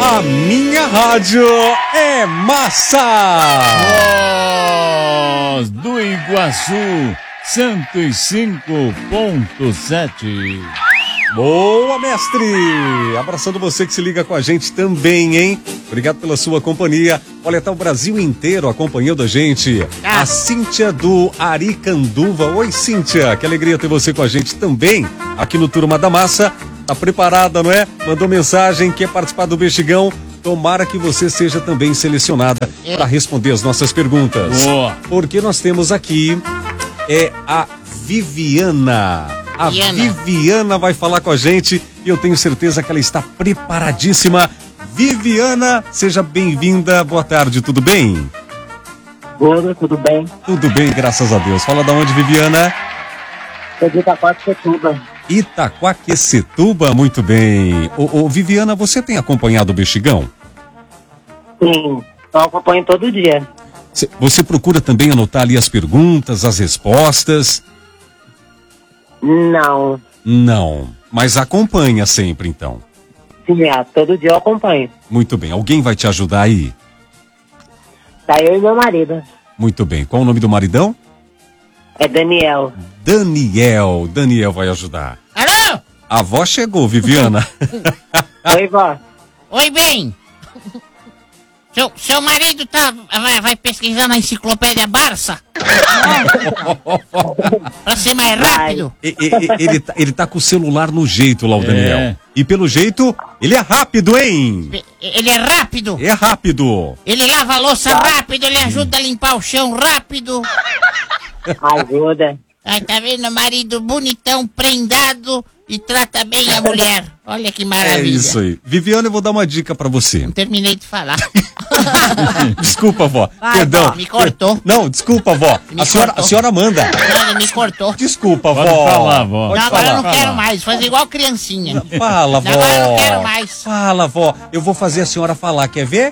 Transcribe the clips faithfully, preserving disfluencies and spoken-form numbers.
A minha rádio é massa! Voz do Iguaçu, cento e cinco ponto sete. Boa, mestre! Abraçando você que se liga com a gente também, hein? Obrigado pela sua companhia. Olha, tá o Brasil inteiro acompanhando a gente. Ah. A Cíntia do Aricanduva. Oi, Cíntia, que alegria ter você com a gente também aqui no Turma da Massa. Tá preparada, não é? Mandou mensagem, quer participar do Bestigão? Tomara que você seja também selecionada é. para responder as nossas perguntas. Boa. Porque nós temos aqui é a Viviana. A Viviana. Viviana vai falar com a gente e eu tenho certeza que ela está preparadíssima. Viviana, seja bem-vinda. Boa tarde, tudo bem? Boa, tudo bem? Tudo bem, graças a Deus. Fala da onde, Viviana? Sou de Itaquaquecetuba. Itaquaquecetuba, muito bem. Ô, ô, Viviana, você tem acompanhado o Bestigão? Sim, eu acompanho todo dia. Você procura também anotar ali as perguntas, as respostas? Não. Não, mas acompanha sempre, então. Sim, é, todo dia eu acompanho. Muito bem, alguém vai te ajudar aí? Tá eu e meu marido. Muito bem, qual o nome do maridão? É Daniel. Daniel, Daniel vai ajudar. Alô? A avó chegou, Viviana. Oi, vó. Oi, bem. Seu, seu marido tá, vai, vai pesquisar na enciclopédia Barça? Pra ser mais rápido. E, e, e, ele, tá, ele tá com o celular no jeito lá, o É. Daniel. E pelo jeito, ele é rápido, hein? Ele é rápido. É rápido. Ele lava a louça rápido, ele ajuda a limpar o chão rápido. Ajuda. Ai, tá vendo? Marido bonitão, prendado e trata bem a mulher. Olha que maravilha. É isso aí. Viviana, eu vou dar uma dica pra você. Não terminei de falar. Desculpa, vó. Vai, Perdão. vó, me cortou. Não, desculpa, vó. Me A senhora, a cortou. senhora manda. Não, ele me cortou. Desculpa, Pode vó. falar, vó. Pode Não, agora falar. eu não quero mais. Fazer igual criancinha. Fala, vó. Agora eu não quero mais. Fala, vó. Eu vou fazer a senhora falar. Quer ver?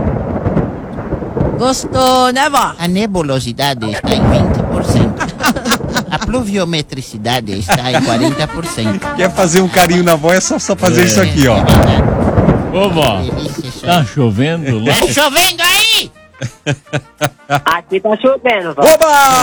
Gostou, né, vó? A nebulosidade está em vinte por cento. A pluviometricidade está em quarenta por cento. Quer fazer um carinho na vó? É só, só fazer É. isso aqui, ó. Ô, vó, Delícia, isso aí. tá chovendo lá? Tá chovendo aí? Aqui tá chovendo, vó. Oba!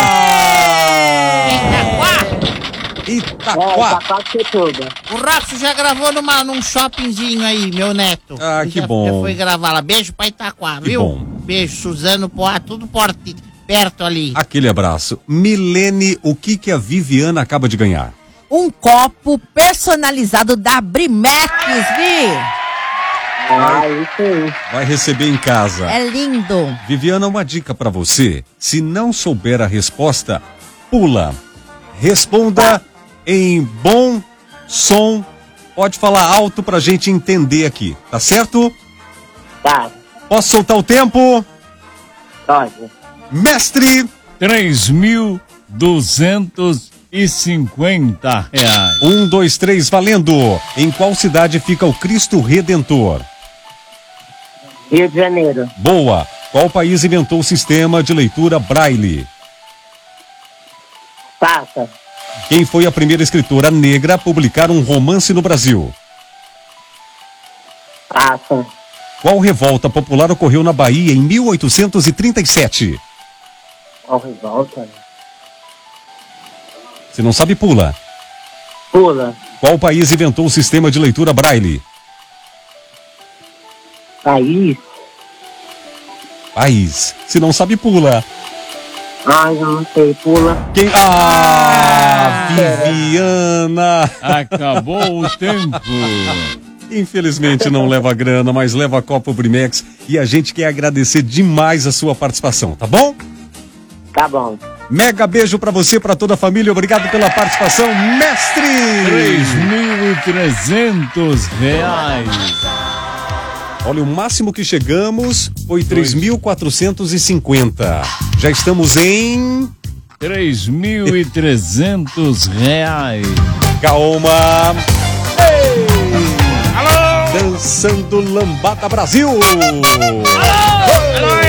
Itaquá? É, Itaquá. Itaquaquecetuba. O Robson já gravou numa, num shoppingzinho aí, meu neto. Ah, Ele que já, bom. Já foi gravar lá. Beijo pra Itaquá, Que viu? bom. Beijo, Suzano, Poá, tudo porti, perto ali. Aquele abraço. Milene, o que que a Viviana acaba de ganhar? Um copo personalizado da Brimex, Vi. Ah, isso aí. Vai receber em casa. É lindo. Viviana, uma dica pra você. Se não souber a resposta, pula. Responda em bom som. Pode falar alto pra gente entender aqui, tá certo? Tá, Posso soltar o tempo? pode. Mestre! três mil duzentos e cinquenta reais. Um, dois, três, valendo! Em qual cidade fica o Cristo Redentor? Rio de Janeiro. Boa! Qual país inventou o sistema de leitura Braille? Passa. Quem foi a primeira escritora negra a publicar um romance no Brasil? Passa. Qual revolta popular ocorreu na Bahia em mil oitocentos e trinta e sete? Ó, revolta. Se não sabe, pula. Pula. Qual país inventou o sistema de leitura Braille? País. País. Se não sabe, pula. Ai, eu não sei. Pula. Quem? Ah, Viviana! Acabou o tempo. Infelizmente não leva grana, mas leva a Copa Brimex e a gente quer agradecer demais a sua participação, tá bom? Tá bom. Mega beijo pra você, pra toda a família, obrigado pela participação, mestre! três mil e trezentos reais. Olha, o máximo que chegamos foi três mil quatrocentos e cinquenta. Já estamos em... três mil e trezentos reais. Calma! Alô! Dançando Lambada Brasil! Alô! Alô!